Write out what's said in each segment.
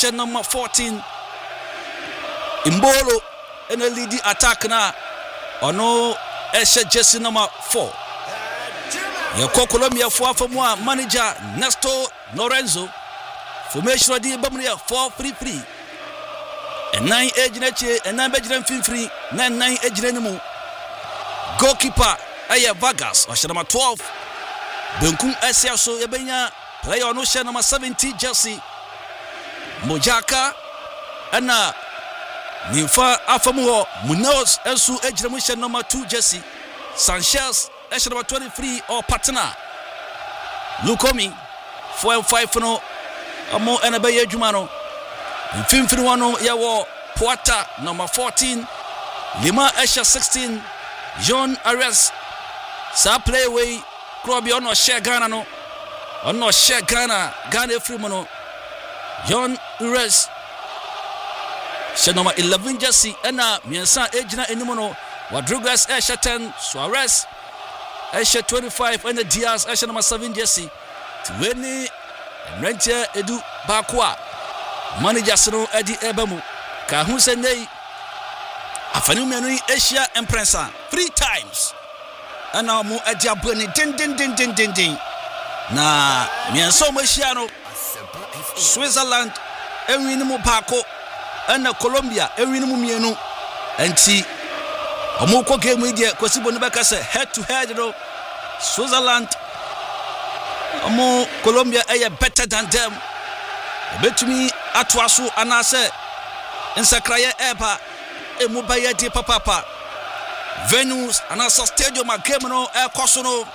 Osha number 14. Imbolo and a leading attack now. Ono Esha jersey number 4. Yako Colombia for more manager Nestor Lorenzo. Formation di Bamria 4-3-3. And 9 age nature and 9 bedroom free 9 age nemu. Goalkeeper Aya Vargas Osha number 12. Benkum Esia so Yabenya player on Osha number 70 jersey. Mojaka Anna Nifa Afamuo Munoz Ensu Ejremusha number 2 jersey. Sanchez Esha number 23 or partner. Lukomi 4-5 no Amo Enabaye Jumano. In 51 Yawo Puerta number 14. Lima Esha 16. John Ares Sa play away Krobi ono share Ghana no. Ono share Ghana Freemono. John Ares Sha number 11 jersey Ena Miensa Ejina Enimono. Rodriguez Esha 10. Suarez Esha 25 and the Diaz Esha number 7 jersey. Tweni Rentia Edu Bakwa Manager Sino Eddie Ebamu Kahun Sendei Afanu Menu Asia Imprensa 3 times. And now mu Edia Buni din. Na Mienso Mesiano Switzerland Ewinimu Bako and Colombia Ewinimu Mienu and see Omoko game media Kosibo Nubaka say head to head Switzerland Omo Colombia better than them. Bet me Atwasu Anase Insakraya Eba Emubaya de Papa Venus Anasa Stadium game no Air Kosono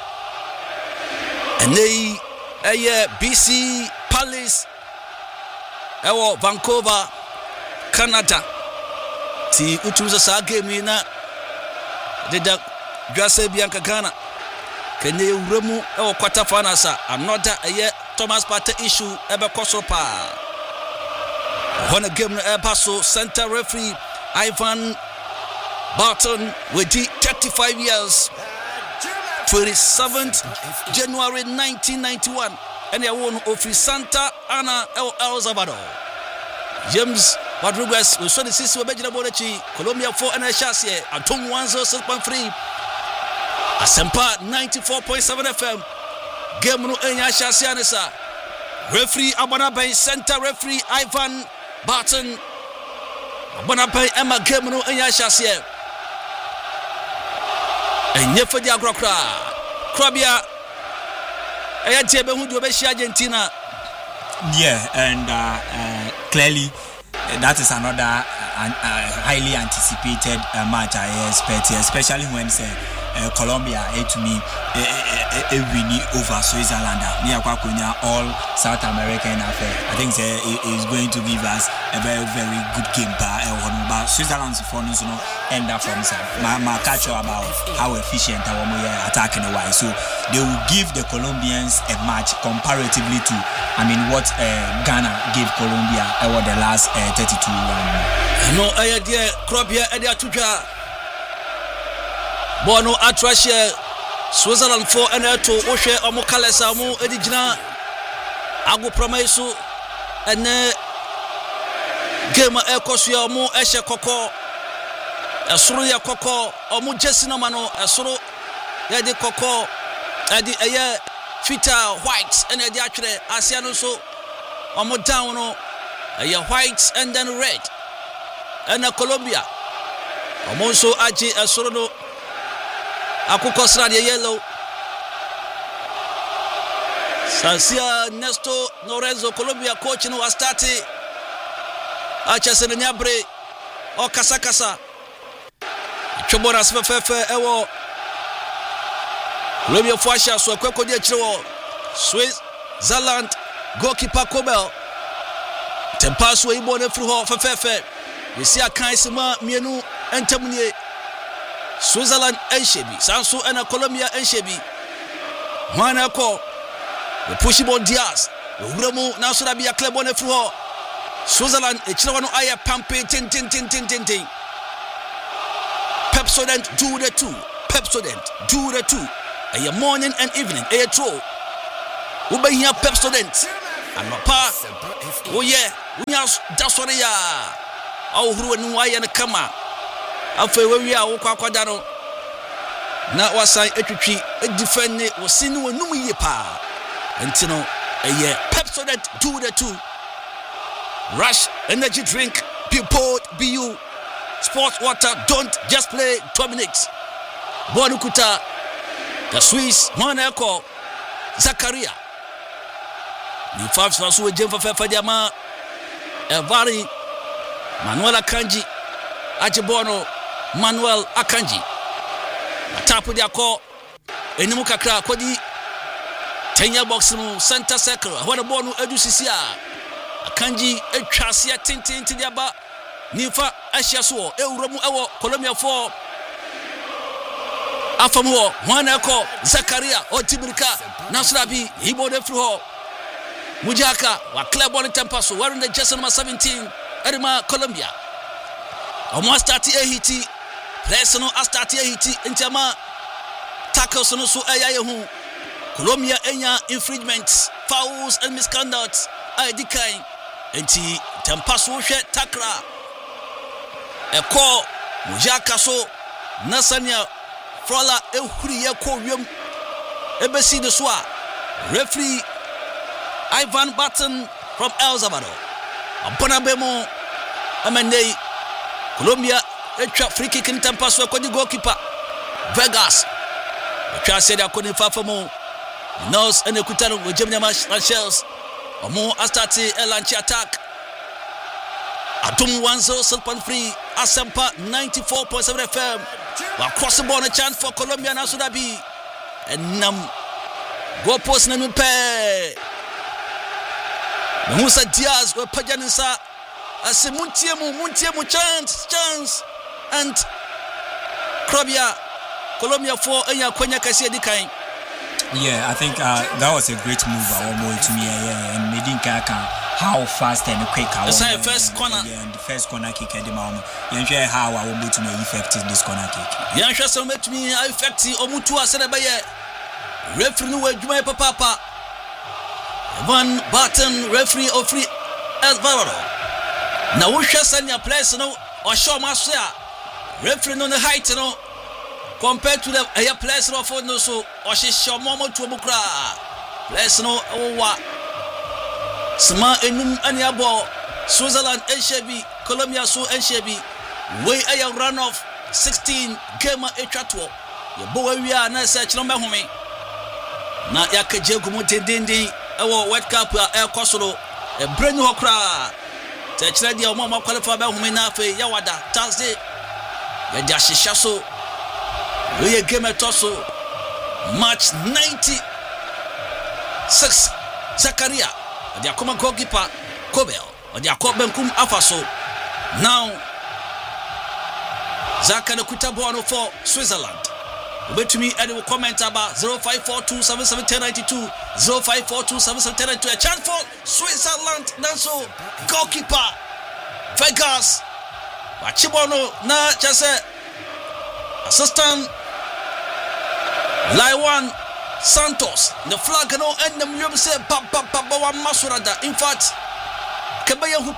and they BC Palace Ewo Vancouver Canada Ti utuza sa game na Deda Jose Bianca Ghana Kenya Uremu Ewo quarter final sa another Thomas Partey issue ebe kosopa One game no paso center referee Ivan Barton with 35 years 27th January 1991 and they won of Santa Ana El Salvador. James Rodriguez we saw the sisi wabejina bolechi Colombia 4 and Shasie Atom 106.3 Asempa 94.7 FM game no enya Shasie anesa referee Abana Bay center referee Ivan Barton Abana Bay Emma game no enya Shasie enye fodi agrokra Krabia ayatebe hu do be shi Argentina. Yeah, and clearly that is another highly anticipated match I expect, especially when Colombia to me winning over Switzerland. All South American affair. I think is going to give us a very, very good game. But Switzerland's performance end up from my catch about how efficient our attacking the way. So they will give the Colombians a match comparatively to what Ghana gave Colombia over the last 32 rounds. No idea Colombia idea to Bono Atrashe Switzerland 4 and to Oshe Omokalesa Mu Edigina Agu Promesu and Game Ekosia Mu Eshe Koko Asruya Koko Omu Jessina Mano Asru Yadi Koko Adi Aye Fita White and Adi Atre Asiano so Omu Downo Aye White and then red and Colombia Omonso Aji Asruno Akukosra de yellow. Sancia Nestor Lorenzo Colombia coach no Astati. Achase Nyabre o Kasakasa. Chobora Sfefe ewo. Colombia Fuasha so kweko de chiro. Switzerland goalkeeper Kobel. Tempaso ibo ne fru ho fefefe. We see a kaisima mienu entamnie. Switzerland and Shebi, Sansu and Colombia and Shebi. Manako, the pushable Diaz, the Remo, now should be a club on the floor. Switzerland, a Chilwano Aya Pampe, tin. Pepsodent, do the two. Pepsodent, do the two. A morning and evening, a troll. Uba here, Pepsodent. And my pa, Oh yeah, that's what they are. Oh, who knew I and kama. After where we are, Okwadano. Now was I a defend it was seen when no pa. Until a year. Pepsodent 2-2. Rush energy drink. People BU. Sports water. Don't just play 12 minutes. Bonukuta. The Swiss. Monaco. Zakaria. The five was who Jim for Fadiama. Evari. Manuel Akanji. Ajibono. Manuel Akanji. Tapu dia call. Enimu kakra kodi. 10-year box no center circle. What a ball no edu sisia. Akanji etwasia tintin ti dia ba. Nifa ahia so ewuramu ewo Colombia 4. Afamu Monaco Zakaria Otibirika Nasrabi Ibo de Fro. Mujaka wa club on tempaso wearing the jersey number 17 Erima Colombia. Omo start ehiti. Players no start ehiti intama tackles no so ayayehu. Colombia enya infringements, fouls and misconduct. I decline. Enti tempaso hwe takra. Eko Mujaka so Nasania Frola ehuri yeko wiem ebesi de so referee Ivan Barton from El Salvador. Abona bemo amende Colombia etwa free kick in tempaso akodi goalkeeper Vegas. Etwa said akoni fafamo Nose and Ekutano with Gemini Shells. Or more Astati Elanchi attack. Atum 1-0 Asempa 94.7 FM. While cross the ball a chance for Colombia and Asudabi. And go post Nanu Pe. Musa Diaz were Pajanisa. As a Muntiemu chance. And Colombia 4 and Yakonya Kasia Dikain. Yeah, I think that was a great move to me. And Medinka how fast and quick I was. The first corner. Yeah, and the first corner kick at the moment. You know how I will to me effective this corner kick. Yeah, so make me effective. Omutua said by referee no Juma Papa. Van Barton referee of free El Salvador. Now we shall send your place no or show master. Referee on the height no. Compared to the players of no so or she show momo to bukra players no wa sma enum ania ball Switzerland and Colombia so and way a run of 16 game etwato ye bo we are na search no behome na yakaje gumo tendindi ewo World Cup e kosoro e brand ho kra te kire dia mo qualify behome na afi yawada Thursday ya jashisha so we game at also match 96 Zakaria the Akoma goalkeeper Kobel or the Akobenkum Afaso now Zaka Kuta Bono for Switzerland. Wait to me and will comment about 0542771092 0542771092 a chance for Switzerland Nanso goalkeeper Vegas Wachibono na chase assistant Laiwan Santos the flag no and the mum say papa masurada in fact Kabayahu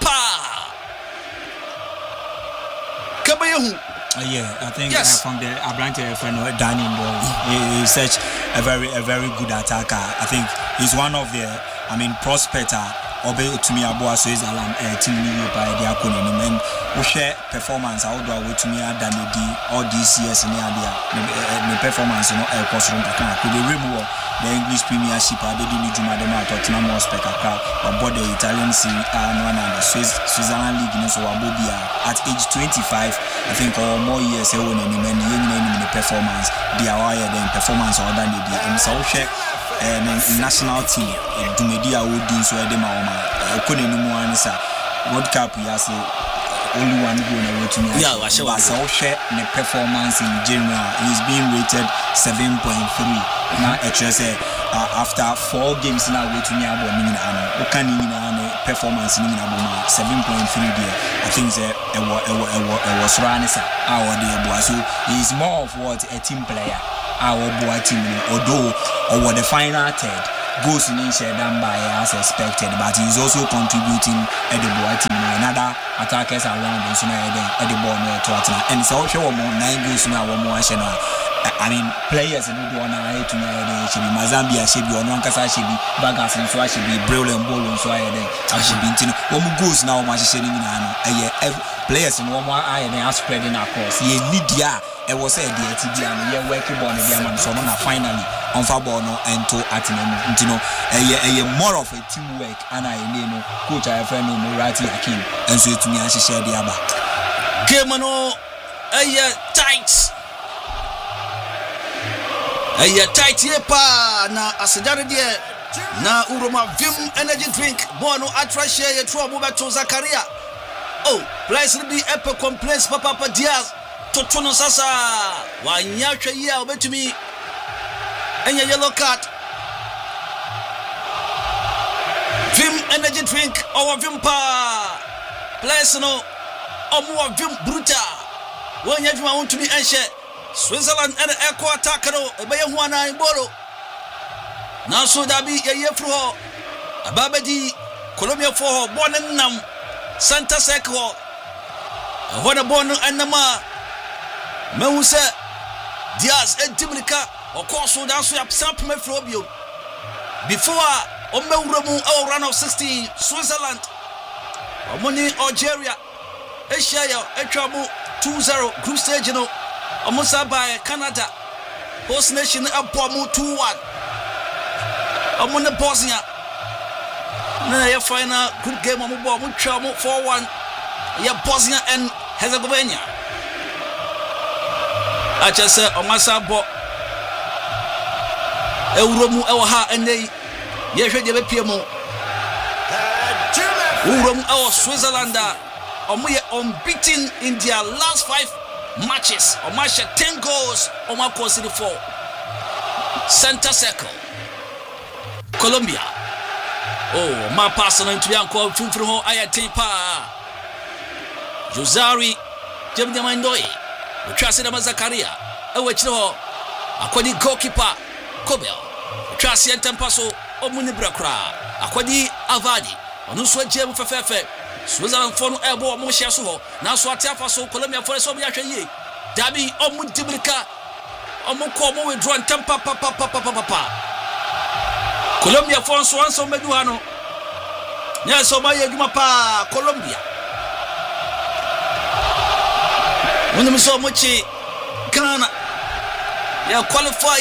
yeah, I think yes. From the Abrante friend Danny he's such a very good attacker. I think he's one of the prospector obe to me abo so is alarm team ni by the akoni no men we share performance how do we to me than the all these years in area the performance no e cost run kan ko the remove the English Premiership ade di ni juma dem at Tottenham Hotspur kakra about the Italian Serie A no and the Switzerland League no so abobia at age 25 I think or more years e won any men the performance the aware then performance or than the and so share national team Dumedia Woodin so Edema Kone Numuanisa World Cup yes only one goal in the team. Yeah, I share the performance in general. He's being rated 7.3. Now after 4 games now we to me about performance in 7.3 there. I think it was Ranisa our day so he's more of what a team player. Our boy team, although over the final third, goals in share done by as expected, but he's also contributing at the ball team and other attackers around him. So now at the ball no to and so show more 9 goals now one more. I mean, players in the one I to should be Mazambia, should be Onankasa, should be Bagas, and so I should be Brilliant Ball, and so I should be in one goes now. Much sharing in players in one more eye and they are spreading across. Ye Lydia, it was a DTD and ye working on the diamond, so finally on Fabono and to Atinum, more of a teamwork. And I know coach I friend Murati Akin, and so to me, I should share the Abba. Kemano, tight. Tight pa na asedare de na uroma vim energy drink bono atra share ye tro mo beto Zakaria. Oh, place be epe complaints papa Diaz toto no sasa wanya hwe yi a obetumi enya yellow card. Vim energy drink or vim pa place no omo vim bruta wanya djuma want to be enche Switzerland and echo attacker ebeye hu anan bolo na so da bi ye fro ababadi Colombia for her born nam Santa Seco when a born anama mehu se Diaz edimrika of course so dan so yap samp me frobio before o mewura mu our run of 16 Switzerland omoni Algeria Asia ya etwamu 2-0 group stage no Omusa by Canada host nation abomu 2-1 omone Bosnia na ya final group game omu bo omu twamu 4-1 ya Bosnia and Herzegovina acha se omasa bo Euromu ewo ha enei ye hwe de be pie mu Euromu ewo Switzerland omu ye unbeaten in their last 5 matches. Omasha 10 goals. Oma consider 4. Center circle. Colombia. Oh, my person into young call from home. I attain pa. Josari. Jemde Mandoy. We trust in Zakaria. A witch no. Aquadi goalkeeper. Kobel. We trust in Tempaso. Omuni Brakra. Aquadi Avadi. Onuswa Jem Fefe. Switzerland for no elbow Mosha so now so atiafa so Colombia for so be ahwe dabi omudibrika omuko mo withdraw tempa papa Colombia for so anso medu ha no nya so ba yeduma pa Colombia wonu so mochi Ghana ya qualify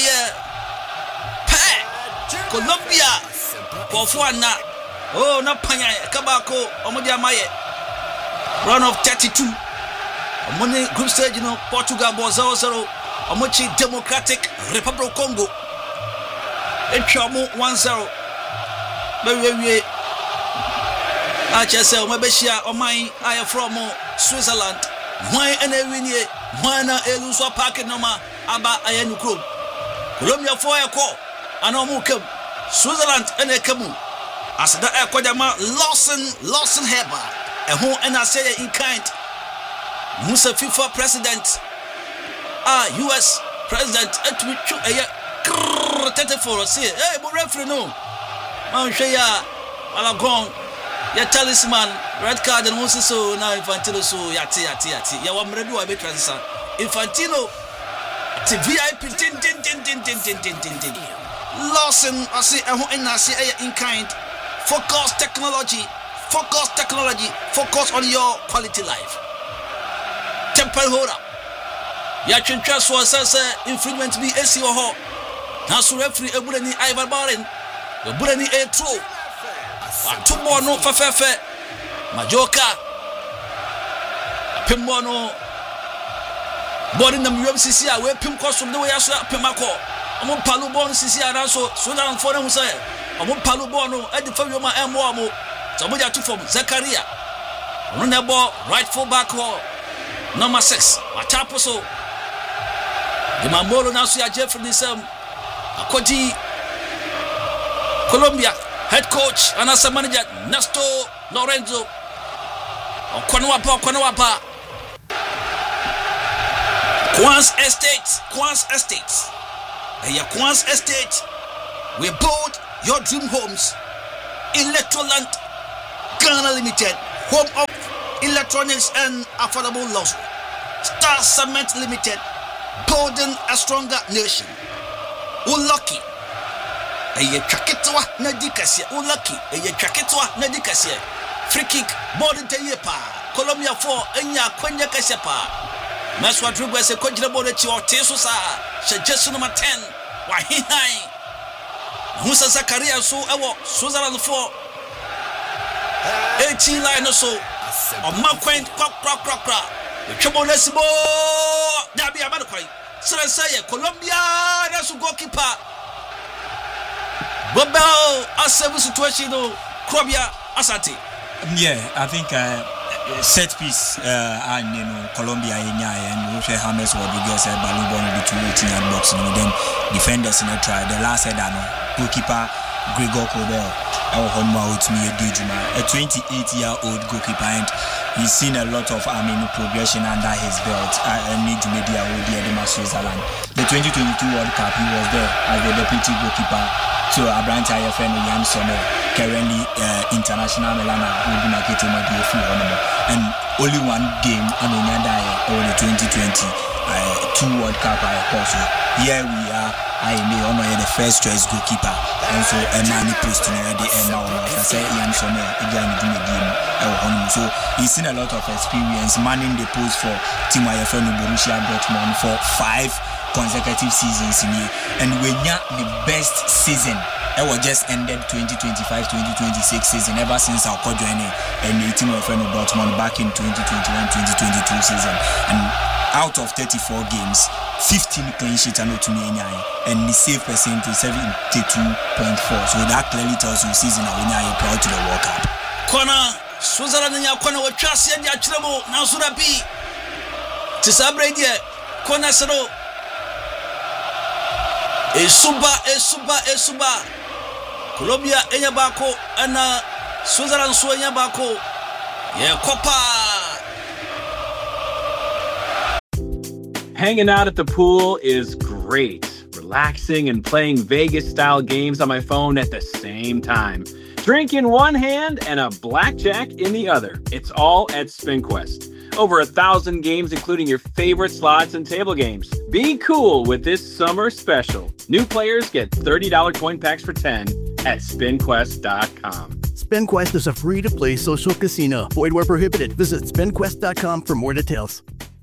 Colombia for na oh na panya kabako omodi amaye run of 32 omoni group stage no Portugal bo 0-0 omochi Democratic Republic of Congo etwamu 1-0 bewewe acha se omabeshia oman aye from Switzerland why enewinie mana eluso park no ma aba ayenukro Colombia for ekọ ana omukam Switzerland enekamu as the Ecuador Lawson Heba, a who and I say in kind. Musa FIFA president, US president, for us here. Hey, but referee no. Man, Shaya, Alagon, ya talisman, red card and Musa so now Infantino so yati. Ya wamredu abe transa. Infantino, to VIP tin. Lawson, I say a who and I say in kind. Focus technology, focus on your quality life. Temple hold up. Ya chincha so sense infringement be AC or ho. Na so referee ebulani Ivan Barin. Ebulani a throw. Atubo no fefe. Majoka. Pimbo no. Body na MCC a we pim cost from the way aso pimako. Omo palu bon CC aranso so dan for them say. Omo palu bono e de fawo ma emo amo so mo ja to from Zakaria ono na ball right full back ho number 6 atapo so de mamolo na so ya Jeffrey Nisam akodi Colombia head coach and as manager Nestor Lorenzo okono wapa Quans Estate we build your dream homes. Electroland Ghana Limited, home of electronics and affordable luxury. Star Cement Limited, building a stronger nation. Lucky. Eye twaketwa na dikasie. Lucky. Eye twaketwa na dikasie. Free kick, boarding te yepa. Colombia 4 enya kwenya kasepa. Maswa dribble se kwajira board chi oteso sa. She jesu number 10. Wa hihai. Musa Zakaria so ewo Switzerland 4. 18 line so. Omakwen kwakra. Chobonesibo. Dabi abadokwai. Say Colombia, that's a goalkeeper. Bobel, a situation, Krobia, Asante. Yeah, I think set piece, and Colombia, and Roche James Rodriguez, Balubon between 18 and boxing, and then defenders in a try. The last head, goalkeeper Gregor Kobel, our home out me a 28-year-old goalkeeper, and he's seen a lot of progression under his belt. Need to media with Switzerland. The 2022 World Cup, he was there as the deputy goalkeeper to Abrante Ayefeno Jan Sommer, currently international Melana, who will be making and only one game on the 2020 two World Cup. Also, here we are. I may honor the first choice goalkeeper, and so a man post near the end now. I say Jan Sommer again in the game. So he's seen a lot of experience manning the post for Team Ayefeno Borussia Dortmund for 5 consecutive seasons in here, and when you're the best season. It was just ended 2025-2026 season ever since our joining and the Team Ayefeno Dortmund back in 2021-2022 season. And out of 34 games, 15 clean sheets are not to me and the save percentage 72.4. So that clearly tells you season when you're proud to the World Cup. Corner Switzerland ya corner wa chasi ya chilemo na Zurabi. Tisabre die corner sero. Esuba. Colombia enya bako ana Switzerland so enya bako. Yeah, Copa. Hanging out at the pool is great. Relaxing and playing Vegas-style games on my phone at the same time. Drink in one hand and a blackjack in the other. It's all at SpinQuest. Over 1,000 games, including your favorite slots and table games. Be cool with this summer special. New players get $30 coin packs for 10 at SpinQuest.com. SpinQuest is a free-to-play social casino. Void where prohibited. Visit SpinQuest.com for more details.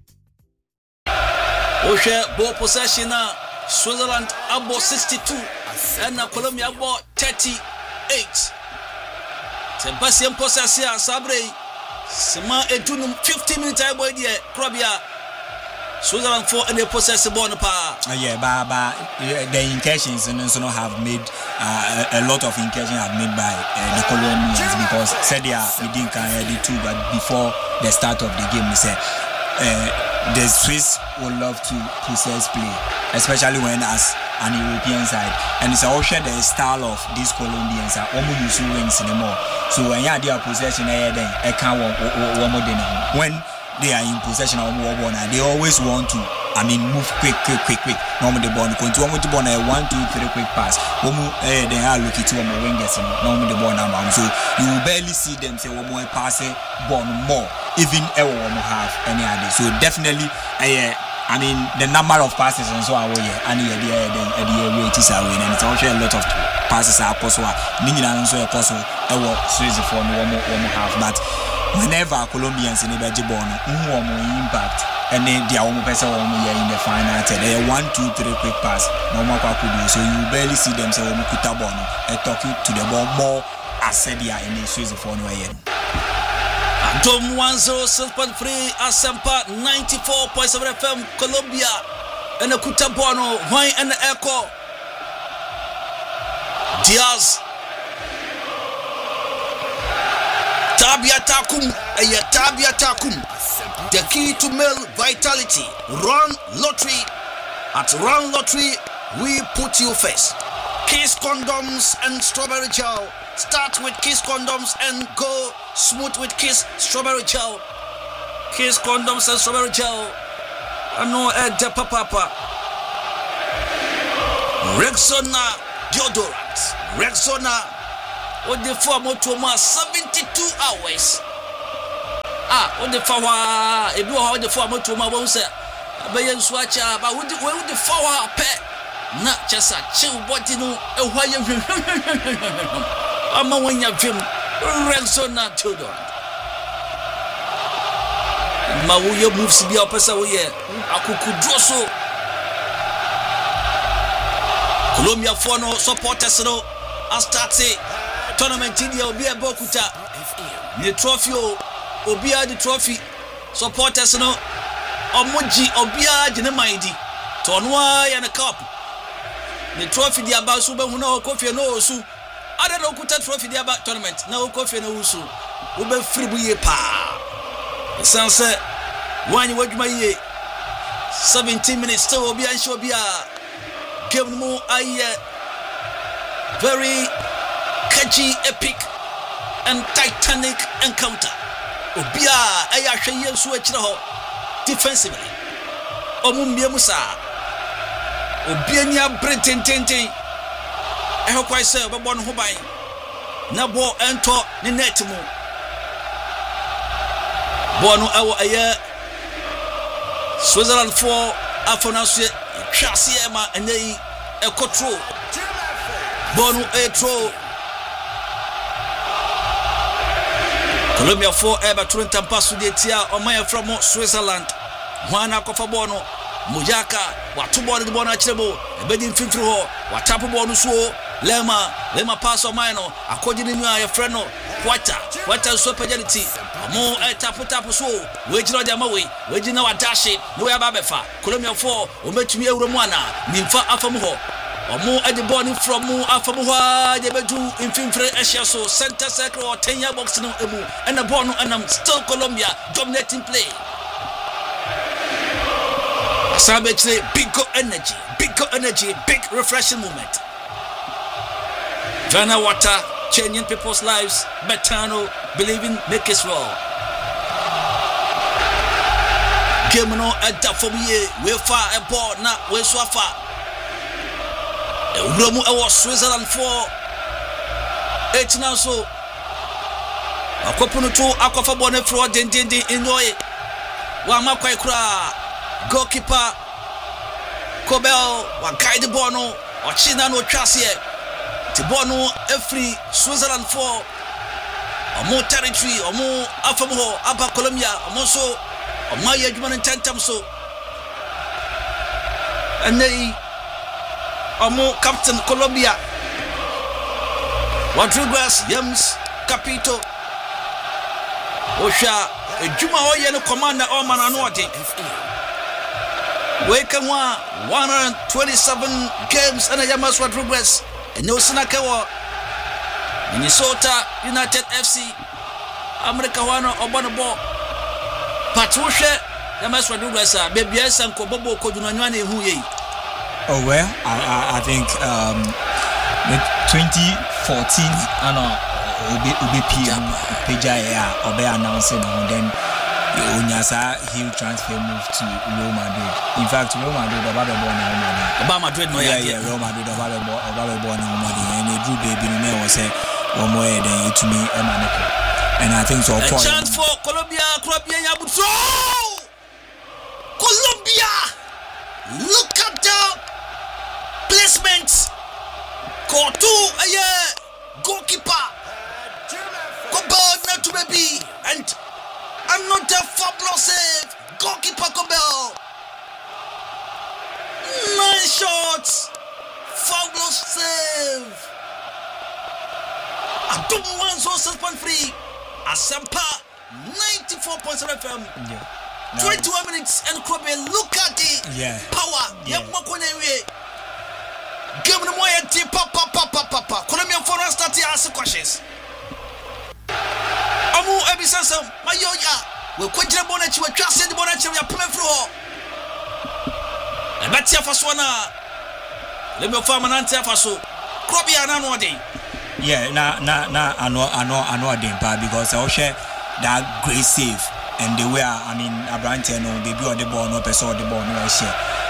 Ball possession Switzerland about 62 and Colombia about 38. Sebastian possession Sabre Sema edunum 15 minutes I boy there Krobia Switzerland 4 and they possess the ball pa. Yeah, but the incursions and also have made a lot of incursions have made by the Colombians because said we didn't carry the two, but before the start of the game we said the Swiss would love to possess play, especially when as an European side, and it's also the style of these Colombians are almost used to wins anymore. So when you have their possession, then can't when they are in possession of they always want to move quick. Normally the ball continue to ball 1, 2, 3 quick pass. They are looking to wingers normally the ball now. So you will barely see them say one more pass ball more, even ever have any other. So definitely the number of passes and so away and the rate is away, and it's also a lot of passes are possible. Ningina so possible Swiss for one more half, but whenever Colombians in the ball impact and they are almost in the final they 1, 2, 3 quick pass no more so you barely see them say talk you to the ball more as said in the Swiss for Dom 106.3 Asempa 94.7 FM Colombia and a Kutabono Wine and Echo Diaz Tabia Takum the key to male vitality. Run Lottery. At Run Lottery we put you first. Kiss condoms and strawberry gel. Start with Kiss condoms and go smooth with Kiss strawberry gel. Kiss condoms and strawberry gel. I know Ed Papa. Rexona deodorant Rexona on the former to 72 hours. On the forward, if you are the former to my bones, Bayan Swatcha, but with the forward pet, not just a chill body, no, a wire. I'm a when you film Rexona deodorant. Mawuyo moves to the opposite way. Akukudroso. Colombia Fono supporters no start tournament in the Obia Bokuta. The trophy Obia the trophy supporters no Omoji Obia Jinamaidi. Tonwa and a cup. The trophy the about Suba no coffee no su. I don't know Kuta trophy the about tournament. No coffee no su. Ube free pa. Sanse one you my year 17 minutes still will be unsure be give more very catchy, epic and titanic encounter. Obia aya hweye so akire ho defensively omumbia musa obia ni abrentententen ho kwai se obebo no ho ban na bo ento ni net mu Bono awo aye Switzerland for afonase twase ma enei ekotro Bono etro Colombia for eba turentampa sudetia omaya from Switzerland Juana kofa bono Mujaka watu bono bono achirebo ebedi mfimfiri ho watapo bono so Lema pass on mine according to your friend what so pejality mo tapu so we jino dia mawe we jino wadashi no ya babefa Colombia 4 o metumi ewuro ana nimfa afamu ho omo ade ball from mu afamu ho de bedu mfimfire ehia so center circle or 10 yard box no emu and the ball no and still Colombia dominating play Sabetre big energy big refreshing moment Vana water, changing people's lives. Betano, believing, make it well. Game no at that for me. We far a ball, not we so far. Romu was Switzerland for 8 now so. A couple of 2 aquafa bonnet for dindi enjoy. Wama kwai kra goalkeeper Kobel wa guide bono or China no trust here. Tibono every Switzerland for a more territory or more Afamo Upper Colombia also a Maya Juman Tantam so and they are more Captain Colombia Rodriguez Yams Capito Osha Juma Oyano commander Oman Anwati Wake 127 games and a Yamas Rodriguez and no Sinakawa Minnesota United FC America Wano Obonobo Patricia Yamas Rodriguez baby and Kobobo Kodunani who ye. Oh well, I think 2014 Ubi Pija Obe announcing and then Unyasa he'll transfer move to Real Madrid. In fact, Real Madrid Obama Madrid no Real Madrid Obama born in Madrid and they drew baby no was say one more than to me and I think so for chance for Colombia Yabuso Colombia look at the placements Kotu goalkeeper Kobel not to baby and another fabulous save. Goalkeeper Kobel. 9 shots. Fabulous save. I don't want so 6.3. Asampa 94.7 FM. Yeah. 21 minutes and Kobel. Look at the power. Yeah. Give me the papa. Colombian foreign start to ask questions. Amu ebisansa mayoya we kwagire bonachi we twase de bonachi we apem afro ho e betia faso na le me fa manante afaso krobia na no den na ano den pa because I share that great save and the way I mean Abrante no baby on the ball no person on the ball no share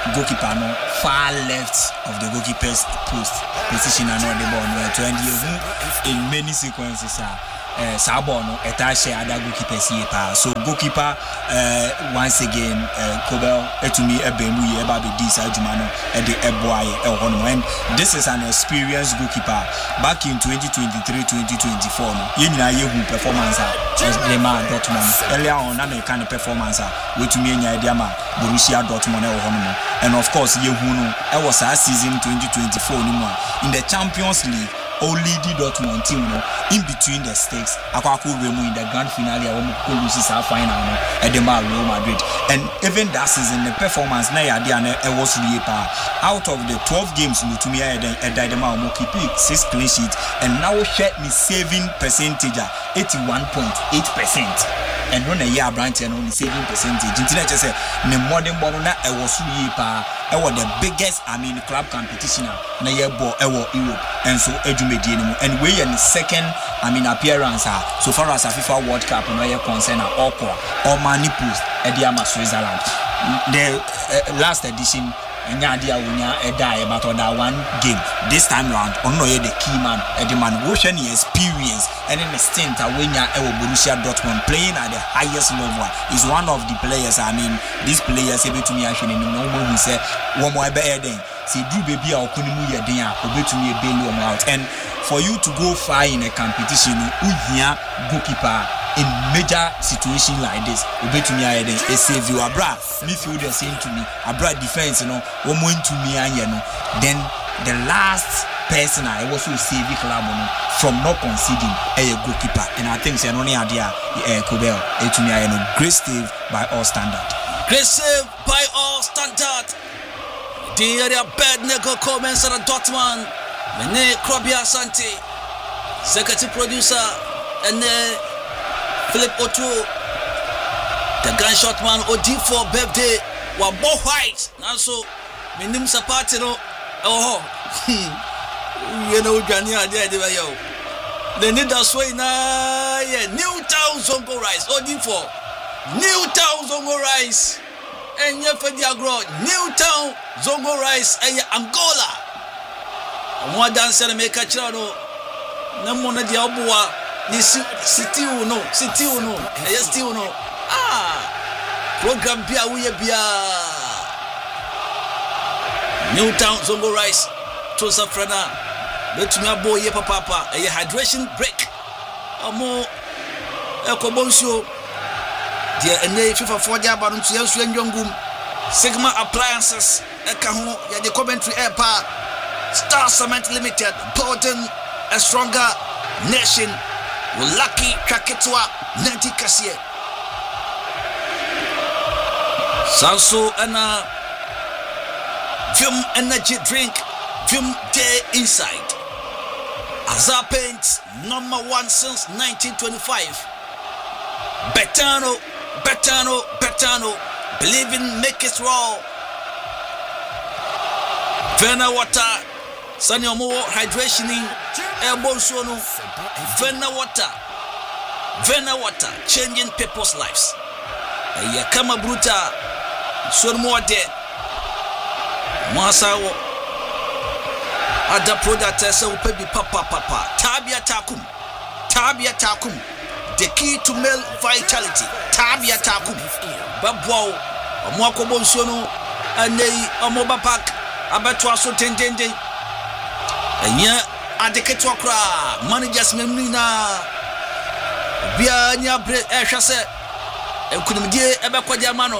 goalkeeper no far left of the goalkeeper's post position and on the ball no in many sequences Sabo no etashe other goalkeeper see pa so goalkeeper once again Kobel etumi ebemu ye eba be dis adwuma no e de eboaye e ho no and this is an experienced goalkeeper back in 2023-2024 no ye nyina ye hu performance the man Dortmund earlier on na kind of performance wetumi enya e ama Borussia Dortmund e ho no and of course ye hu no e was a season 2024 ni mu in the Champions League only the Dortmund team no in between the stakes akwaku remu in the grand finale we lose our final no edema Real Madrid and even that season the performance na ya dia na was really pa out of the 12 games no to me edema we keep 6 clean sheets and now share me saving percentage 81.8% and run a year branch and only saving percentage intina che say ne modern ball na was really pa was the biggest club competition na ye ball Europe and so and we in the second appearance so far as a FIFA World Cup no ye concern or money post Ediama Switzerland the last edition Nyadia Wunya Eda about that one game this time round ono ye the key man Ediman Ocean experience and in the stint Awenya Borussia Dortmund playing at the highest level is one of the players these players able to me actually no one who say one more better see do baby or kunimu ye den obetumi e bail you out and for you to go far in a competition uhia goalkeeper in major situation like this obetumi aye den e save you abra midfielder saying to me abra defense one more to me anye no then the last person I was to save the club from not conceding a goalkeeper and I think say no need idea Kobel to me aye no great save by all standard the area bad nego comments at Dortmund Mene Krobia Asante secretary producer and Philip Otu the gunshot man OD4 birthday wa bo white now so minim sapati no you know Jania there yo the need that way na Newtown Zongo Rice OD4 Newtown Zongo Rice and Yefediagro Newtown Zongo Rice and Angola more dancer make a chano no more the Abua city no yes still no program bia we bia Newtown Zongo Rice to Safrana let me boy ye papa a hydration break more Ekobonsio dear and FIFA for the Abadum to Yasu and Yongum Sigma Appliances Ekaho ya the Coventry Airport Star Cement Limited Bolton a stronger nation with lucky Kraketwa Nanti Kassier Sanso and Vim energy drink Vim Day Inside Azar Paints #1 since 1925 Betano believe in make it raw Vena water Sanyo more hydration in airborne sono Vena water changing people's lives Yakama bruta son more de Masawo Ada product esa upebi papa Tabia takum the key to male vitality Tabia takum Babwo Omwako bonsono Anei Omoba Park Abatwa so tendende Enya adeketwa kra managers memnina bia nya bre ehwase enkunimdie ebekwaja mano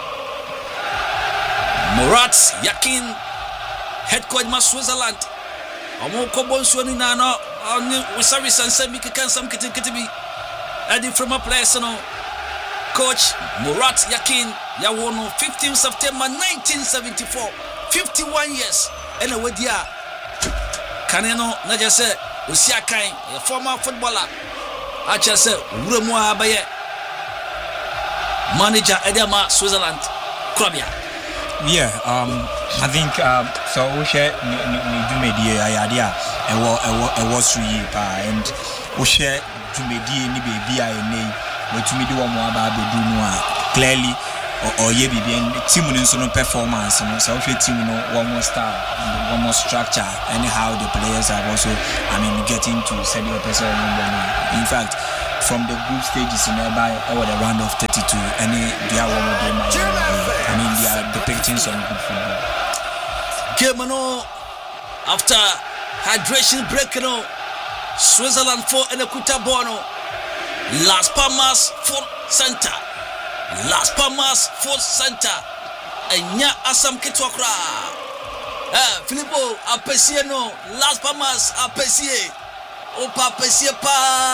Murat Yakin head coach ma Switzerland Omoko bonsono na no we service and send me can some kitibi adi from a place no coach Murat Yakin ya won 15 September 1974 51 years anyway dia Kaneno na just say Usiakai a former footballer I just say Uremu Abaye manager Edema Switzerland Krobia. Yeah, I think so we share Jumedi idea and was and we share Jumedi ni baby I name what to me do one more about clearly or ye be bien team no performance so team no one more style one more structure anyhow the players are also getting to set your person in fact from the group stages nearby over the round of 32 any they are one of them they are depicting some good football game no after hydration break no Switzerland 4 and Kuta Bono Las Palmas Foot Center Las Palmas Foot Center Enya Asam Kitwakra Filippo Apesie no Las Palmas Apesie Opa Apesie pa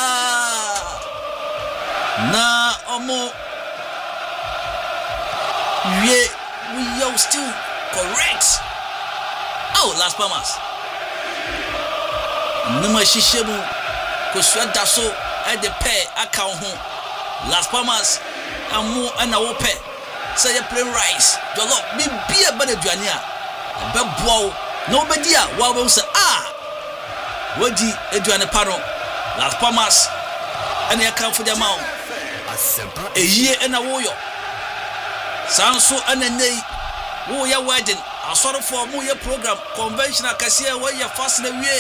na omo we are still correct. Oh, Las Palmas Numa Shishemu Kuswada so at the pay account home. Las Palmas amu ana wope say you play rice jollof be a bad duania be bow nobody wa we say wodi aduane paro Las Palmas and you come for the amount a year and a woyo sanso and a nay wo ya wedding a sort of for your program conventional kasia where you fast the way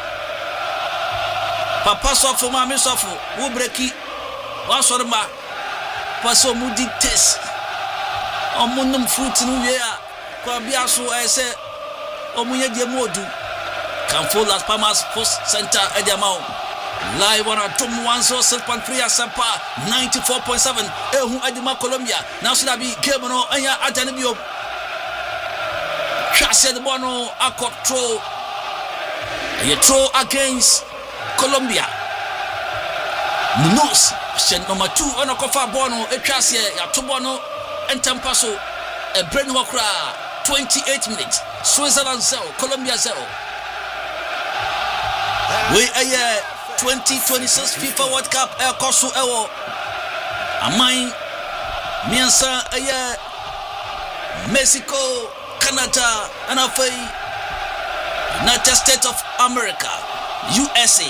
papa so for mama so for wo breki wa sort of ma paso mudi test omunum fruit no we a kwa bia so I say omunye die modu can for Las Palmas Post Center at the amount live on Atom 106.3 Asempa 94.7 ehu adima Colombia now should be game no anya atanibio chase the bono control you throw against Colombia Munoz number 2 on a cover bono a chase ya to bono and tampaso a brain wakra 28 minutes Switzerland 0 Colombia 0 we are 2026 FIFA World Cup Kosu Ewo Amai Miansa Aya Mexico Canada and United States of America USA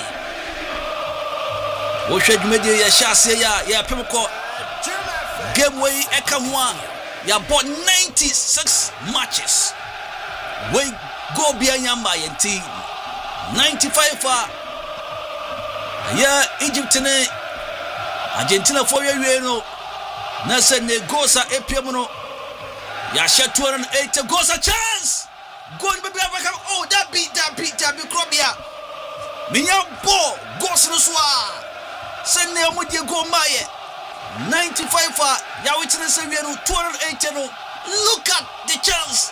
we should media ya shase ya pemko game way ekamwa ya bought 96 matches we go bianyamba yenti 95 Egypt ne Argentina for you no na se ne gosa epiem no ya she 208 gosa chance goal be oh that beat Krobia minya ball goes no so se ne mo die go maye 95 ya witness se we no 208 no look at the chance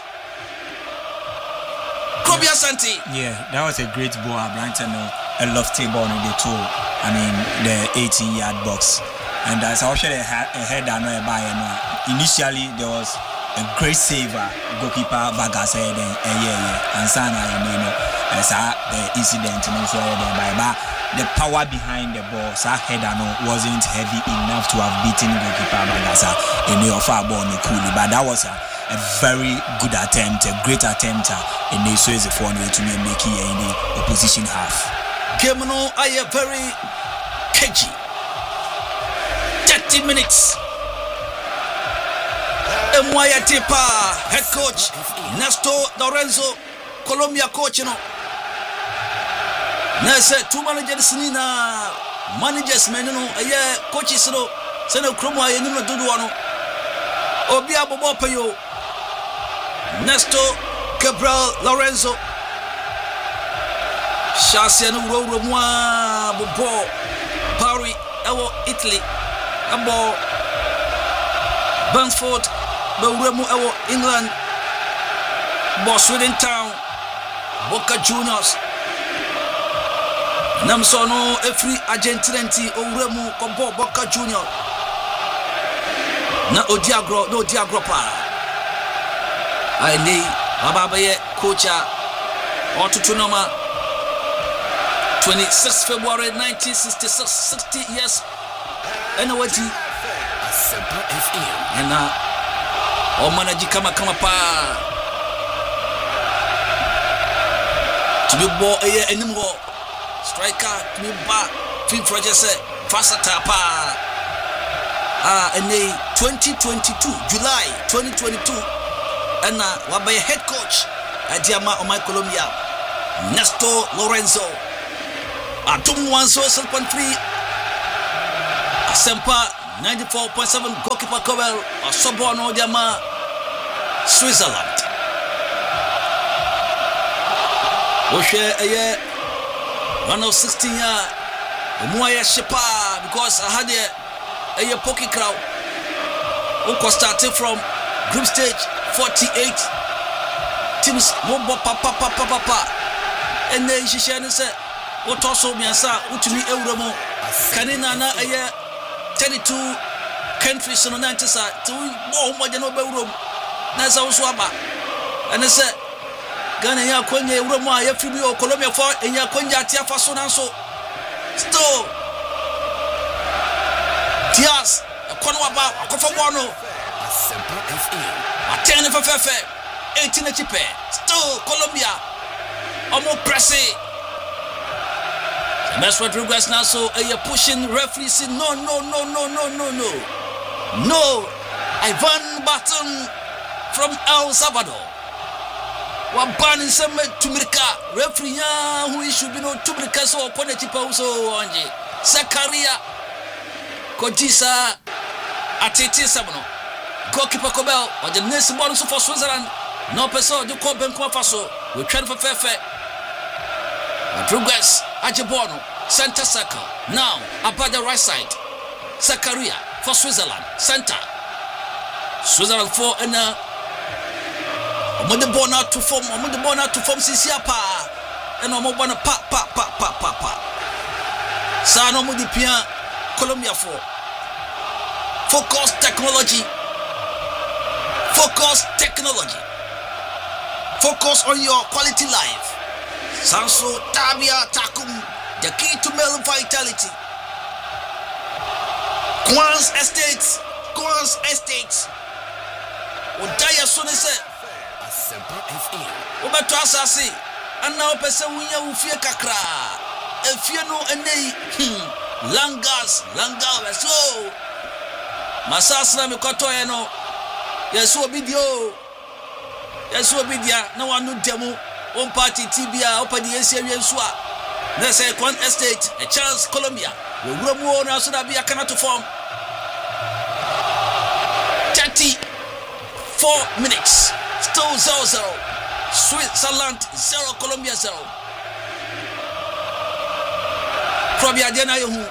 Krobia Santi that was a great ball Brighton a lofty ball in the two the 18-yard box and as I was a header no by initially there was a great saver goalkeeper Vargas and Sana as the incident so by the power behind the ball so header no wasn't heavy enough to have beaten goalkeeper Vargas in the offer ball no cool but that was a very good attempt a great attempt in the so is the phone to make it in the opposition half. Game no I very catchy 30 minutes Mwaya Tipa head coach Nestor Lorenzo Colombia coach no Nese two managers nina managers menino aye coaches no sene kromo aye nimo dodo no obi abobo payo Nestor Gabriel Lorenzo Chassia no ro moi bobo Paris ewo Italy abo Bansford Bawremu ewo England Sweden Town Boca Juniors Namsono every Argentinanti Owremu kombo Boca Juniors na Odiagro no Diagropa Aini Babaye coacha Otutunoma 26 February 1966 60 years Enawati and Omanaji kama pa to be ball a anymore striker to be back Phil Rogers versatile pa in the 2022 July 2022 and wabe head coach Adiama Omai Colombia Nestor Lorenzo Atum 107.3 Asempa 94.7 goalkeeper Cowell Sobono Diama Switzerland. Oshe aye 116 year Omuaya Shepa because I had a poky crowd who started from group stage 48 teams one papa and then she said what also miansa utumi euremo kanina na aye 32 countries no 90 sa to more than no be room na sa so aba and say Ghana ya kwanya euremo a ya fimi o Colombia for enya kwanya atia faso na so still Tias kono aba akofo bono atene fefefe 18 chipe still Colombia omo pressing Messi Rodriguez now so pushing referee say no Ivan Baton from El Salvador wa ban some Tumrika referee who should be no Tumrika so kone chipa so anje Zakaria Kojisa Atete Sabono goalkeeper Kobel or the next ball so for Switzerland no person do call Ben Faso we try for fair Rodriguez Ajebono center circle now about the right side Zakaria for Switzerland center Switzerland for and the ball out to form Sisiapa and Omobana pa Sano Mudipia Colombia for focus technology focus on your quality life Sanso Tabia Takum the key to male vitality Quans Estates Odaya Sonese Obeto Asasi and now person we fear kakra if you know any langas so Masasna Mikoto eno yeso obidia na wanu demo one party tibia open the area ensua na say Quan Estate a chance Colombia we romo na so da bia kana to form 34 minutes still 0-0 Switzerland 0 Colombia 0 Probably Adena you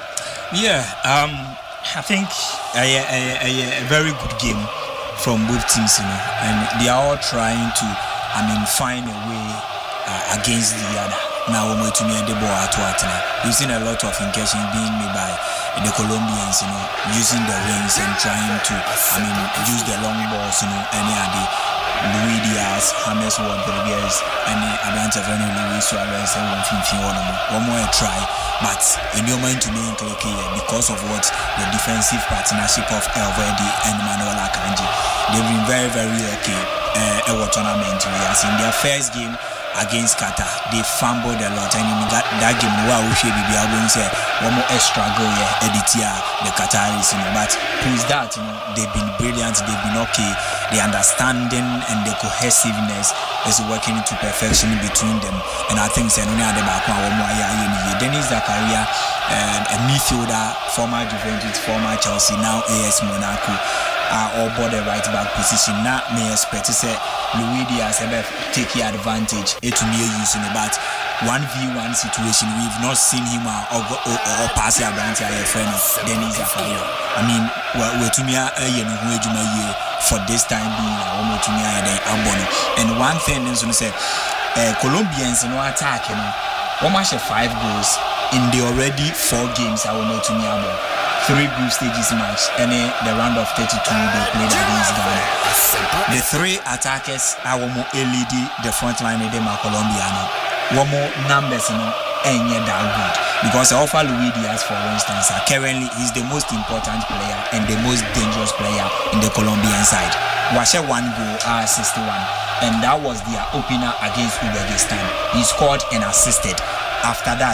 I think a very good game from both teams, and they are all trying to, find a way against the other. Now, when we to me the ball at we've seen a lot of incursions being made by the Colombians, using the wings and trying to, use the long balls, any other. Luis Diaz, James Rodriguez, and Atlanta Luis Suarez, one more try, but in your mind to me because of what the defensive partnership of Elvedi and Manuel Akanji, they've been very, very lucky at what tournament. As in their first game against Qatar, they fumbled a lot, and in that game, wow, we should be able to say one more extra goal, the Qataris, but who's that? They've been brilliant, they've been okay. The understanding and the cohesiveness is working to perfection between them, and I think Denis Zakaria, a midfielder, former Juventus, former Chelsea, now AS Monaco, are all board the right back position. Now may expect to say Luis Diaz take advantage to me using it, but 1v1 situation we've not seen him or pass a branch a friend Denis Zakaria. We're to me for this time being and one thing is to say Colombians attack 5 goals in the already 4 games I will know to me about 3 group stages match and the round of 32 they played against Ghana. The 3 attackers are more LED the front line of them are Colombiano. One more numbers and yet that good because I offer Luis Diaz for instance currently he's the most important player and the most dangerous player in the Colombian side. Washe 1 goal 61 and that was their opener against Uzbekistan. He scored and assisted. After that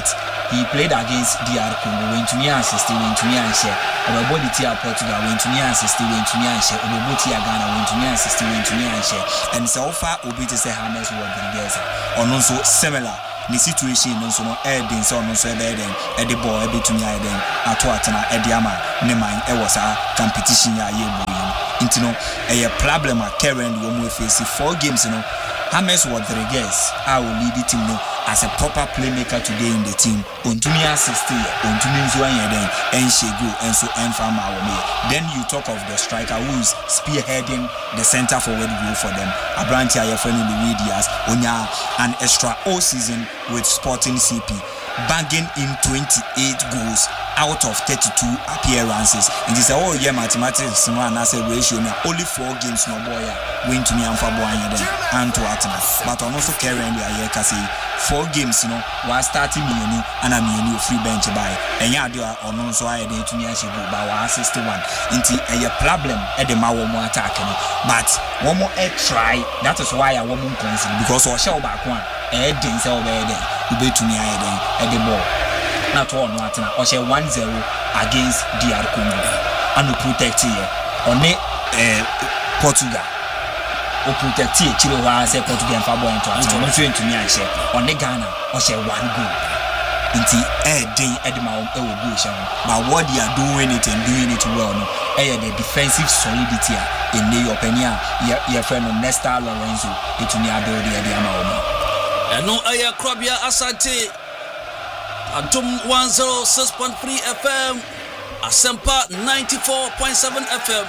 he played against DR Congo when to me assist when to me and share body tia Portugal when to me assist when to me and share body Ghana when to me assist when to me and share and so far obi to say James Rodriguez or also similar the situation no so no den so no so den e the ball e betumi aye den ato atena e de ama ne man e was a competition ya ye boy into no a problem a current wo mo face 4 games no James Rodriguez I will lead the team no as a proper playmaker today in the team ontumi assist ontumi nso anya den en shego and so en farm our me then you talk of the striker who is spearheading the center forward role for them Abranti Ayefeni Luis Diaz onya an extra all season with Sporting CP bagging in 28 goals out of 32 appearances. And this is all year mathematics no and say ratio na only 4 games no boy win to me and for boy then and to atma but also carrying the year kasi 4 games no was starting me and I'm you free bench by and ya do on so I dey to me as go by 161 into a problem at the mawo mo attack but one more try that is why I want more consider because or shall back one den say obey den ube to me den at the ball not all no atna or share 1-0 against DR Congo and protect here on Portugal o protect here chiro wa say Portugal fa boy into atna to me and share on Ghana or share 1 goal inti den edema o goal share but what they are doing it well no the defensive solidity in the opinion your friend Nestor Lorenzo it to me build the amount no aya Krobia Asante Antum 106.3 FM Asempa 94.7 FM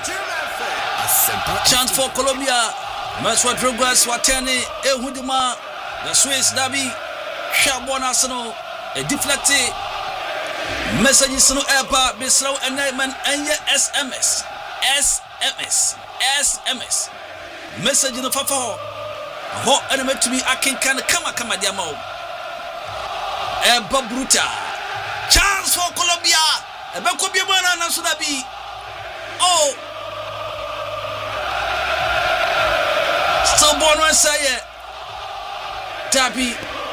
Chant for Colombia Meswa Drogras Watene Ehudima the Swiss Derby Shabon Arsenal a deflected messages no airpa Bisro and Neyman and SMS message no Fafo ho enemy to me akin kan kama diamo Eba bruta chance for Colombia ebe ko bi bana na so da bi oh still born one say Dabi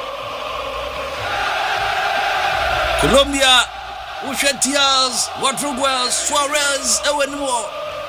Colombia Ushe Diaz Rodriguez Suarez ewenmo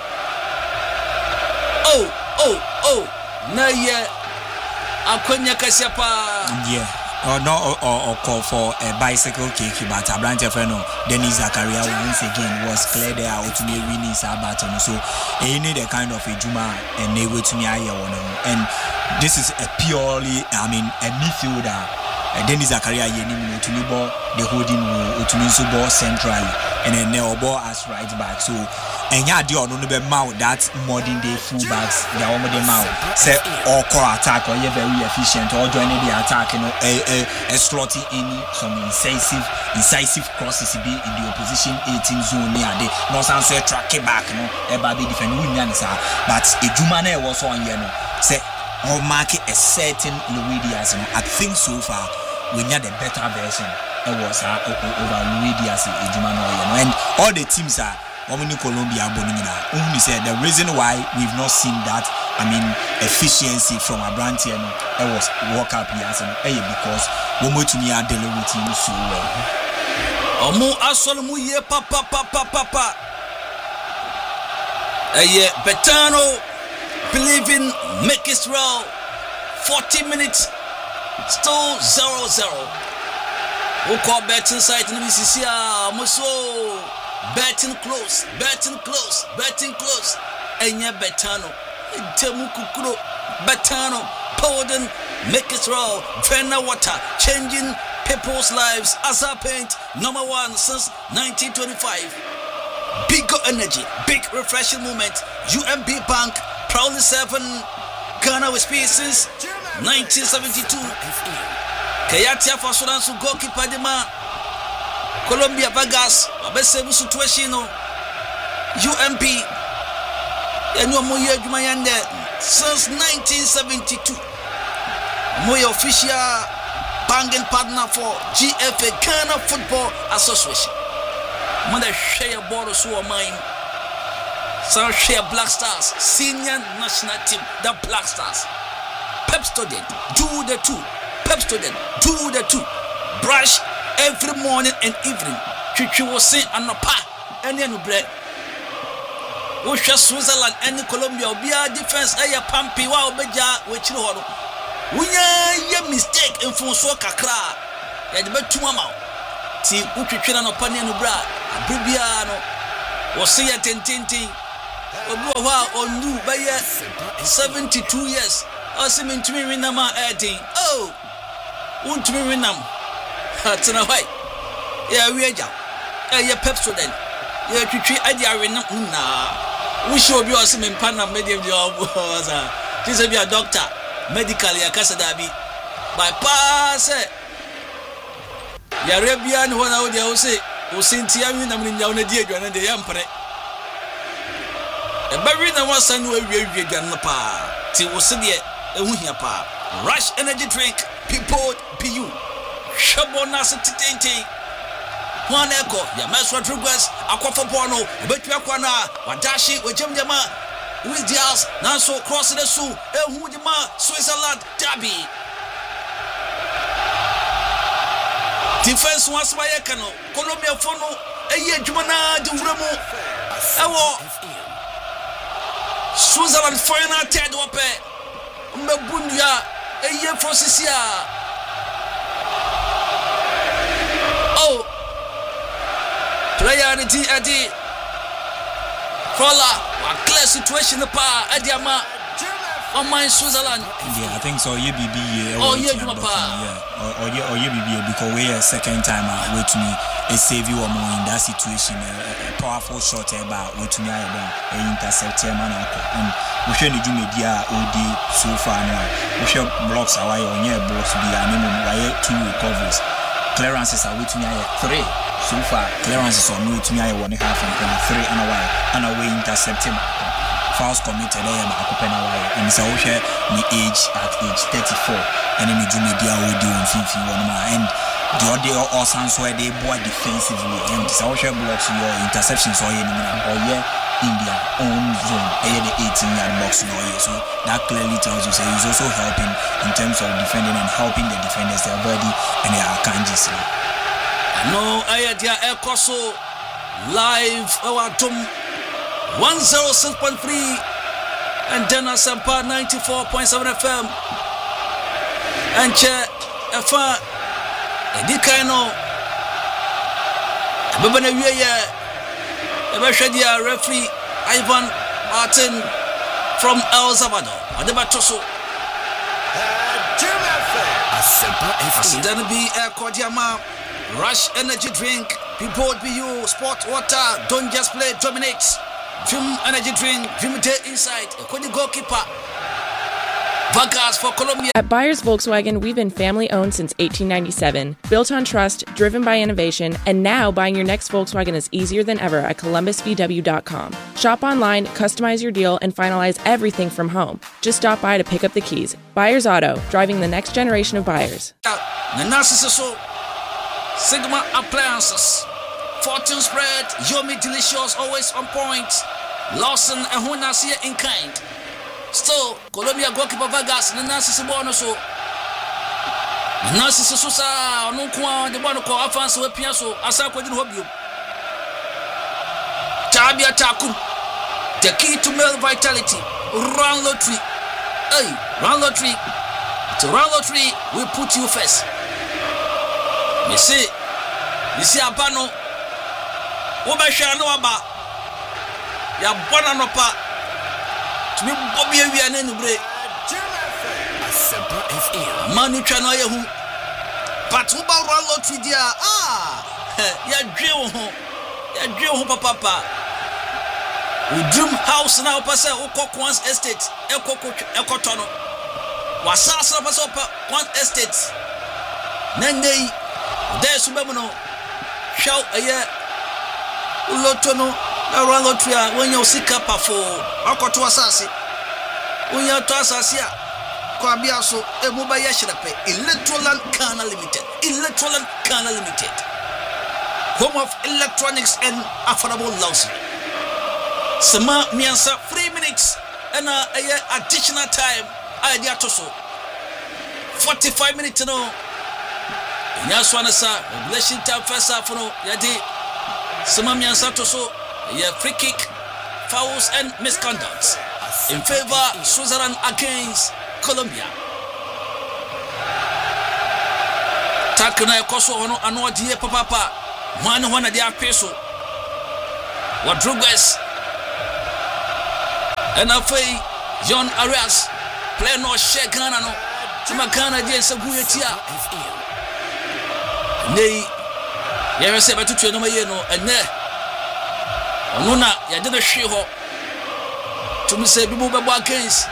oh na ye akwanya kasiapa yeah or call for a bicycle kick but Abranti Feno Denis Zakaria once again was clear there out to be winning battle so he need a kind of a Juma and they wait to me and this is a purely a midfielder Denis Zakaria yenim to me ball the holding to me ball centrally and then they ball as right back so and ya do no be mouth that modern day fullbacks they are the mouth say all core attack or you very efficient or joining the attack a slotting in some incisive crosses be in the opposition 18 zone near the no sense track it back no e ba be defend win answer but a Jumane was on say or mark a certain Luis Diaz I think so far we need a better version it was over Luis Diaz a Jumano and all the teams are Omni Colombia Bonina. Only said the reason why we've not seen that efficiency from Abranti and it was walk up here because we mo to me are dealing with him so well. Omo asolumu ye papa. Betano believe in make it roll 40 minutes still 0-0. We call betting site in BCC Muso betting close. Enya Betano. Temu Kukuro. Betano. Powden. Make it roll. Venna water. Changing people's lives. Azar Paint. Number 1 since 1925. Bigger energy. Big refreshing moment. UMB Bank. Proudly serving Ghana with peace since 1972. Kayatia for Sudan to goalkeeper Dema. Colombia Vargas, Abese situation UMP and no more year since 1972. Moy official banging partner for GFA Ghana Football Association. Mother share borders who are mine. Some share Black Stars, senior national team, the Black Stars. Pep student, do the two. Pep student, do the two. Brush every morning and evening. Twitwi wo se anopa ene anubre. Wo hwe Switzerland and Colombia obia defense eye pampi wa obeja we chiri ho no. Wunya ye mistake enfonso kakra. Ya de betu ama. Ti utwitwi na anopa ne anubra abribia no. Wo se ye tententi. Obi wo ha onu be ye 72 years. Asimi ntumi winama 18. Oh. Untumi winam. Tena why? Yeah, we are. Yeah, Pepsodent. Yeah, twitwi adi awena na. We show be us in panam medium job was this be a doctor medical ya kasa da bi bypass ya Arabian hona wo dia wo se o sentia wi na mnya wona di adwane de ya mpre e ba wi na wasan wo awie adwane pa ti wo se de ehu hia pa Rush energy drink people pu shabona sitente One echo, ya Mesra Drugwas, Aquafa Porno, Betuakwana, Wadashi, Wajamjama, with Diaz, Nanso, crossing the Sioux, Hudima, Switzerland, Derby. Defense once by Ekano, Colombia Fono, a year Jumana, Duramo, Ewo, Switzerland, final Ted Wape, Mbundia, a year for Sisia. Oh. Player Adi Frola, a clear situation the power Adiama on my Switzerland. Yeah, I think so. You be oh yeah, or you be because we a second time wait to me a save you more in that situation. A powerful shot about wait to me a intercept man and we should do media OD so far now. We should blocks away on your blocks be an minimum 2 recoveries. Clearances are waiting at 3. So far, clearances on me to me, I 1.5 and 3 and away intercepting. Fouls committed about open away, and so share me age at age 34. And then you do media with you on 50 1 and the other or sounds where they board defensively and so share blocks your interceptions or in their own zone, the 18-yard box. So that clearly tells you say he's also helping in terms of defending and helping the defenders, their body and their Arkanjis. No, Ayadia Ekoso live our Tom 106.3 and then Asampa 94.7 FM and Che Efa Edikaino Babana Wiya Ebashadia referee Ivan Martin from El Salvador Adebatoso Asidana B Kodiama Rush energy drink, people BU, sport water, don't just play, dominate. Dream energy drink, dream day inside. A goalkeeper. Vargas for Colombia. At Byers Volkswagen, we've been family owned since 1897. Built on trust, driven by innovation, and now buying your next Volkswagen is easier than ever at ColumbusVW.com. Shop online, customize your deal, and finalize everything from home. Just stop by to pick up the keys. Byers Auto, driving the next generation of buyers. Sigma Appliances, Fortune Spread, Yomi Delicious, always on point. Lawson and Hunasia in kind. Still, Colombia goalkeeper Vargas, Nancy Sibono so. Nancy Susa, Nukwa, the one called Afanso Piasso, Asako didn't hope you. Tabia Taku, the key to male vitality, run lottery. Hey, run lottery. To run lottery, we put you first. You see Abano Obasha no aba ya bona no pa to me Bobby wi anu bre manu twa no ye hu but who ba run lottery dia ya dwe ho papa we dream house now pass Okokwans estate ekoto no wasasa pass Okokwans estate nandei there's Subamuno shout a year Ulotono, a Ralotria, when you sick up for Akoto Assassi, when you're to Assasia, Quabiaso, a mobile Yashirape, Electroland Kana Limited, Electroland Kana Limited, home of electronics and affordable luxury. Sama Miansa 3 minutes and a year additional time. I did so 45 minutes to know. Nyaswanasa, regulation time first half no yadi Samamian Santoso, free kick, fouls and misconducts in favor Switzerland against Colombia. Takana Koso ono ano die papa man wana dia peso. Rodriguez and afei John Arias play no share Ghana no. Tima Ghana die saguyetia. Nei yɛhwɛ sɛ bɛtoto no mayɛ no ɛnɛ ɔno na yɛde no hwe hɔ tumi sɛ bi mu bɛbɔ against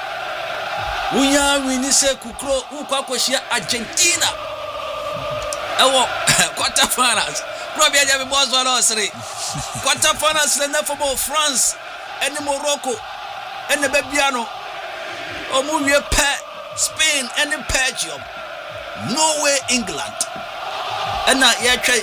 wonya wini sɛ kukuro wokɔ akɔhyia Argentina ɛwɔ quarter finals kuro bia gya bɛbɔ so ala ɔsere quarter finals na fɔbɔ France ɛne Morocco ɛne bɛbia no ɔmo wie pɛ Spain ɛne Belgium Norway England and now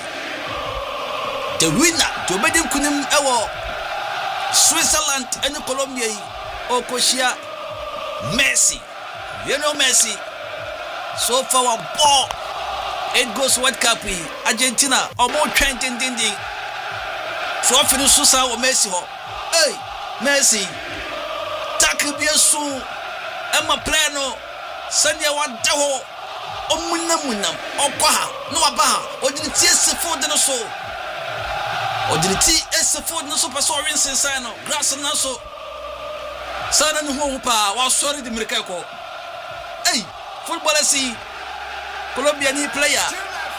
the winner to be kunim ewo Switzerland and Colombia or Koshia Messi. You know Messi. So far our ball it goes World Cup Argentina or more trending ding. So finish Susa or Messi ho. Hey Messi tackle be soon Emma Plano Sanya one daho Omunam Okwa no abaha odiniti esefo de no so odiniti esefo no so person rinsen no grass na so sana no ho pa wa sorry de America ko hey footballer si Colombian player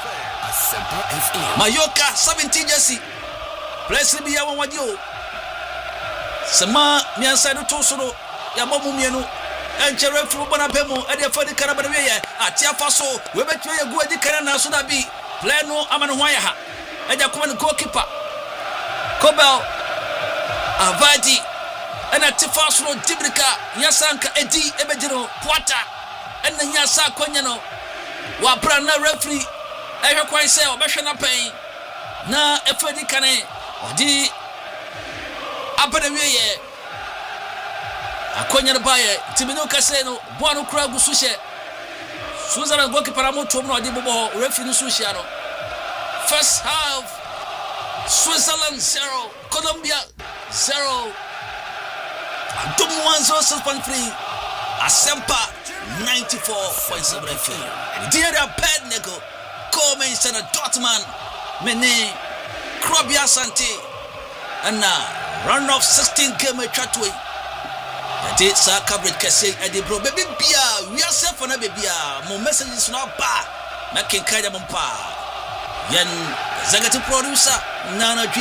Mayoka 17 jersey place bi ya won wadi o sama miansa do to so no ya bomu mienu enchere football na pemu e de fodi karabana we ye atia faso we betwe ye gu adi kana na so da bi play no amane ho ya ha eja kuma ni goalkeeper Kobel Avadi ena tifaso no Dibrika Nyasanka edi ebejiro Poata ena Nyasa kwanya no wa bra na referee ehwe kwan se obehwe na pen na efodi kane odi abana we ye akonya no baye timino kase no boano kura gu suhye Switzerland goalkeeper amoto no odi bobo referee no suhye no first half Switzerland 0 Colombia 0 Dum 106.3 Asempa 94.7 FM Dear Pednego Come Center Dortmund Mene Krobia Sante and run off 16 game chatway Ade sa coverage kese ade bro baby bia we are safe for na baby mo messages no ba na kenkaja mo pa yan zagati producer nana dwi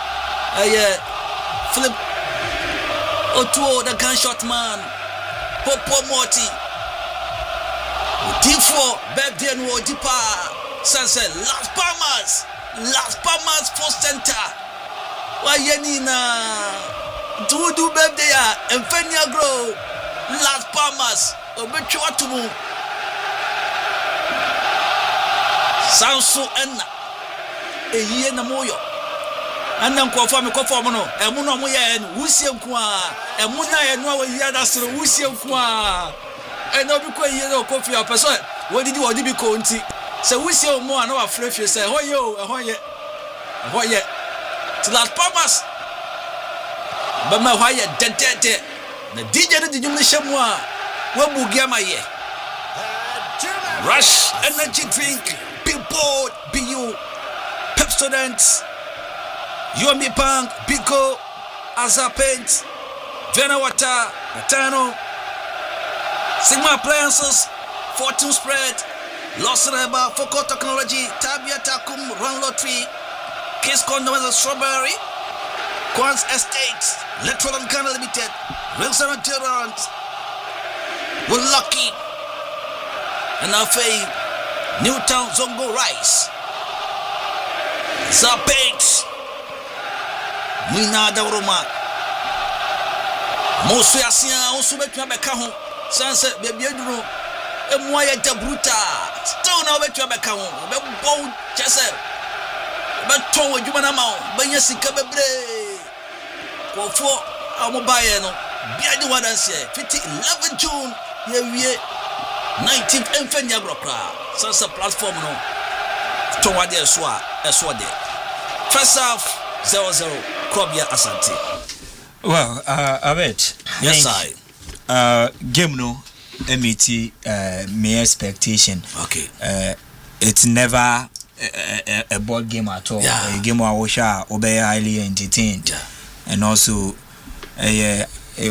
Philip Otuo the gunshot man Popo Morty D4 birthday no dipa sunset Las Palmas Sports Center wa yenina do birthday Enfenia grow Las Palmas obetwa atumu Sanso enna eyiye na moyo anna nkofo me kofo mo no emu no mo ye no wusie nko a emu na ye no awiya da soro wusie nko a eno bi ko yiye no kofi a person wodi bi ko nti se wusie mo a na wa frefie se hoye o hoye to Las Palmas Bama hoye dedede na DJ no dijum ne hyamu a wabugia maye Rush energy drink people be you Pepsodent Yomi Punk Biko Azapent Vena Water Natano Sigma Appliances Fortune Spread Lost Reba Foco Technology Tabia Takum Run Lottery Kiss Condoms and Strawberry Quans Estates Electron and Ghana Limited Wilson and Durant We're lucky and our fame Newtown Zongo Rice Zapate Mina da Roma Mosu Asia Osu betwa beka ho sanse bebia duro emwa ya da bruta still na betwa beka ho be bow chese be ton wadwuma na ma banya sika bebre kofo amobaye no bia di wadanse 11 June ye wie 19th Enfenya grokra sanse platform no Towade Eswade. First half 0-0 Kobia Asante. Well, Abet. Yes, game no MET my expectation. Okay. It's never a board game at all. A game where we shall obey highly entertained. And also